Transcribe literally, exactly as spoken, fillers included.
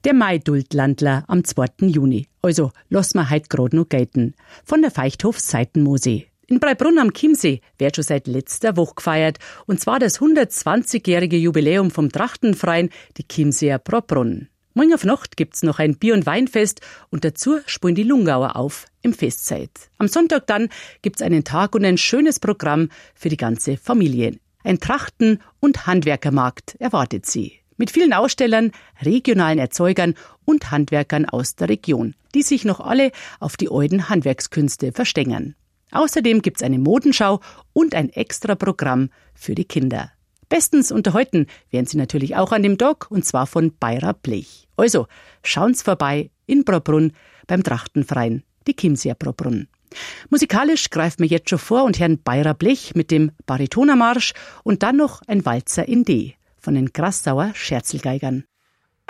Der Maidultlandler am zweiten Juni. Also, lass mal heut grad noch gelten. Von der Feichthof Seitenmoosee. In Breibrunn am Chiemsee wird schon seit letzter Woche gefeiert. Und zwar das hundertzwanzigjährige Jubiläum vom Trachtenverein, die Chiemseer Breibrunn. Morgen auf Nacht gibt's noch ein Bier- und Weinfest und dazu spielen die Lungauer auf im Festzeit. Am Sonntag dann gibt's einen Tag und ein schönes Programm für die ganze Familie. Ein Trachten- und Handwerkermarkt erwartet sie. Mit vielen Ausstellern, regionalen Erzeugern und Handwerkern aus der Region, die sich noch alle auf die alten Handwerkskünste verstängern. Außerdem gibt's eine Modenschau und ein extra Programm für die Kinder. Bestens unterhalten werden sie natürlich auch an dem Tag, und zwar von Beira Blech. Also, schauen's vorbei in Breibrunn beim Trachtenverein, die Chiemseer Breibrunn. Musikalisch greift mir jetzt schon vor und Herrn Beira Blech mit dem Baritonermarsch und dann noch ein Walzer in D von den Grassauer Scherzelgeigern.